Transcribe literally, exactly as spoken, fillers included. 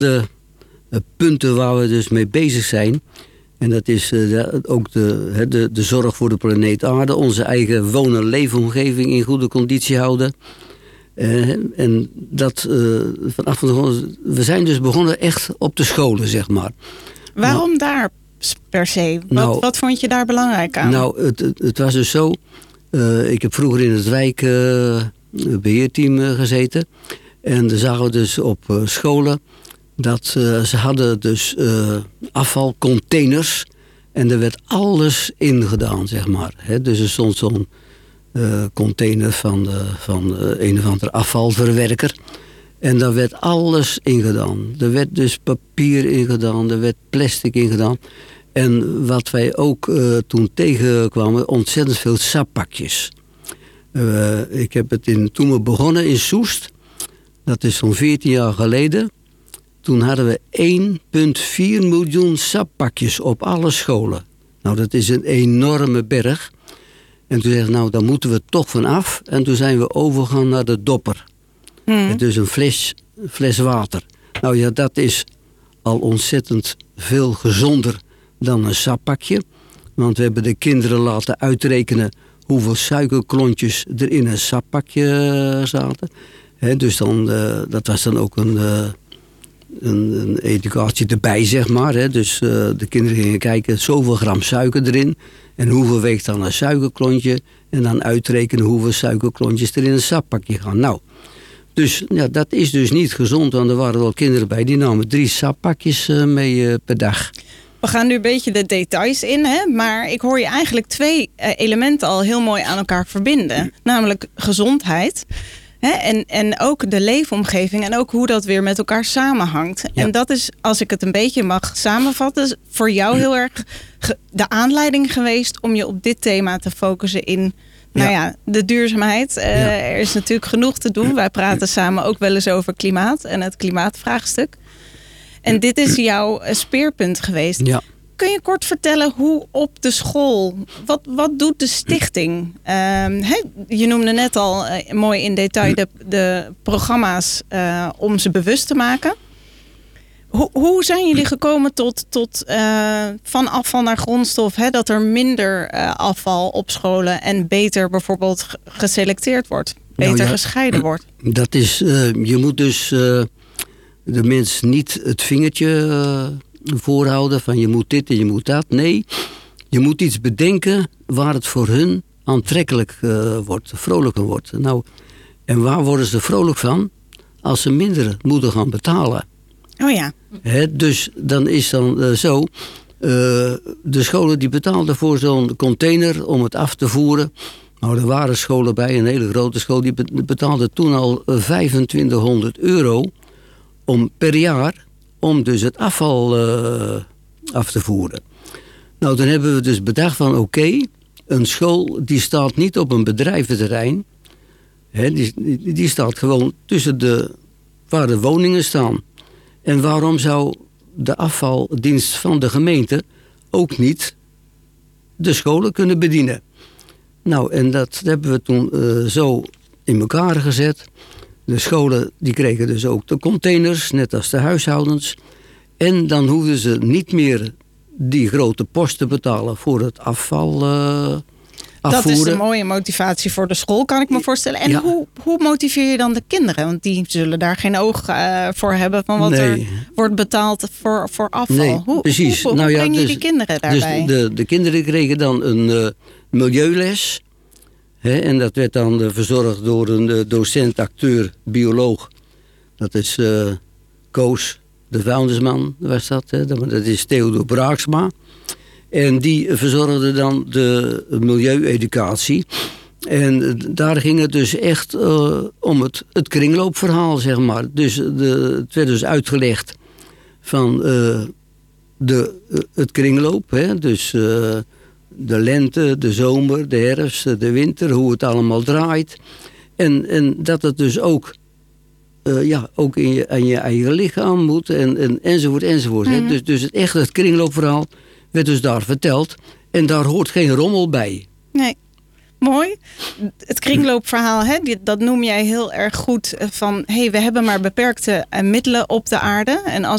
de uh, punten waar we dus mee bezig zijn. En dat is uh, de, ook de, de, de zorg voor de planeet aarde. Onze eigen woon- en leefomgeving in goede conditie houden. Uh, en dat uh, vanaf de, we zijn dus begonnen echt op de scholen, zeg maar. Waarom nou, daar per se? Wat, nou, wat vond je daar belangrijk aan? Nou, het, het, het was dus zo. Uh, ik heb vroeger in het wijkbeheerteam uh, uh, gezeten. En dan zagen we dus op uh, scholen dat uh, ze hadden dus uh, afvalcontainers. En er werd alles ingedaan, zeg maar. He, dus er stond zo'n uh, container van, uh, van uh, een of andere afvalverwerker. En daar werd alles ingedaan. Er werd dus papier ingedaan, er werd plastic ingedaan. En wat wij ook uh, toen tegenkwamen, ontzettend veel sappakjes. Uh, ik heb het in, toen we begonnen in Soest, dat is zo'n veertien jaar geleden. Toen hadden we één komma vier miljoen sappakjes op alle scholen. Nou, dat is een enorme berg. En toen zei ik, nou, daar moeten we toch van af. En toen zijn we overgegaan naar de dopper. Hmm. Dus een fles, fles water. Nou ja, dat is al ontzettend veel gezonder dan een sappakje. Want we hebben de kinderen laten uitrekenen hoeveel suikerklontjes er in een sappakje zaten. He, dus dan, uh, dat was dan ook een, uh, een, een educatie erbij, zeg maar. He. Dus uh, de kinderen gingen kijken, zoveel gram suiker erin. En hoeveel weegt dan een suikerklontje. En dan uitrekenen hoeveel suikerklontjes er in een sappakje gaan. Nou, dus ja, dat is dus niet gezond. Want er waren wel kinderen bij, die namen drie sappakjes uh, mee uh, per dag. We gaan nu een beetje de details in, hè? Maar ik hoor je eigenlijk twee uh, elementen al heel mooi aan elkaar verbinden. Namelijk gezondheid. Hè? En, en ook de leefomgeving en ook hoe dat weer met elkaar samenhangt. Ja. En dat is, als ik het een beetje mag samenvatten, voor jou heel erg ge- de aanleiding geweest om je op dit thema te focussen in, nou ja, ja de duurzaamheid. Uh, ja. Er is natuurlijk genoeg te doen. Wij praten samen ook wel eens over klimaat en het klimaatvraagstuk. En dit is jouw speerpunt geweest. Ja. Kun je kort vertellen hoe op de school, wat, wat doet de stichting? Um, he, je noemde net al uh, mooi in detail de, de programma's uh, om ze bewust te maken. Hoe, hoe zijn jullie gekomen tot, tot uh, van afval naar grondstof? Hè, dat er minder uh, afval op scholen en beter bijvoorbeeld geselecteerd wordt. Beter nou ja, gescheiden wordt. Dat is, uh, je moet dus uh, de mens niet het vingertje Uh, voorhouden van je moet dit en je moet dat. Nee, je moet iets bedenken waar het voor hun aantrekkelijk uh, wordt, vrolijker wordt. Nou, en waar worden ze vrolijk van? Als ze minder moeten gaan betalen. Oh ja. He, dus dan is dan uh, zo, uh, de scholen die betaalden voor zo'n container om het af te voeren. Nou, er waren scholen bij, een hele grote school, die betaalden toen al vijfentwintighonderd euro om per jaar om dus het afval uh, af te voeren. Nou, dan hebben we dus bedacht van oké, okay, een school die staat niet op een bedrijventerrein. Hè, die, die staat gewoon tussen de, waar de woningen staan. En waarom zou de afvaldienst van de gemeente ook niet de scholen kunnen bedienen? Nou, en dat hebben we toen uh, zo in elkaar gezet. De scholen die kregen dus ook de containers, net als de huishoudens. En dan hoefden ze niet meer die grote post te betalen voor het afval uh, afvoeren. Dat is een mooie motivatie voor de school, kan ik me voorstellen. En ja. hoe, hoe motiveer je dan de kinderen? Want die zullen daar geen oog uh, voor hebben van wat nee. er wordt betaald voor, voor afval. Nee, hoe, precies. Hoe, hoe, nou hoe breng ja, je dus, die kinderen daarbij? Dus de, de kinderen kregen dan een uh, milieules. He, en dat werd dan uh, verzorgd door een uh, docent, acteur, bioloog. Dat is uh, Koos, de vuilnisman was dat. He. Dat, dat is Theodor Braaksma. En die verzorgde dan de milieueducatie. En uh, daar ging het dus echt uh, om het, het kringloopverhaal, zeg maar. Dus de, het werd dus uitgelegd van uh, de, uh, het kringloop. Hè. Dus Uh, de lente, de zomer, de herfst, de winter, hoe het allemaal draait. En, en dat het dus ook, uh, ja, ook in je, aan je eigen lichaam moet. En, en, enzovoort, enzovoort. Mm-hmm. Dus, dus het echte het kringloopverhaal werd dus daar verteld. En daar hoort geen rommel bij. Nee. Mooi. Het kringloopverhaal, hè, dat noem jij heel erg goed. Van, hey, we hebben maar beperkte middelen op de aarde. En als